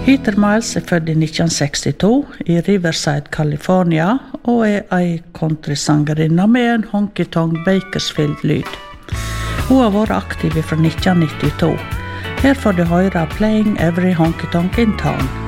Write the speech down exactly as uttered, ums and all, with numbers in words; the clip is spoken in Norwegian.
Heather Miles er født i nitten sekstito i Riverside, California, og er ei countrysangerinne med en honky-tonk Bakersfield-lyd. Hun har vært aktiv fra nitten nittito. Her får du høre Playing Every Honky Tonk in Town.